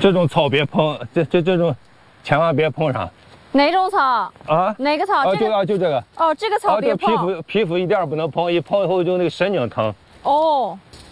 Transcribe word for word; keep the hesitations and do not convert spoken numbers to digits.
这种草别碰，这这这种，千万别碰上。 哪种草？ 啊？ 哪个草？ 啊，就啊就这个。 哦，这个草别碰。 啊，这皮肤皮肤一点不能碰，一碰以后就那个神经疼。 哦，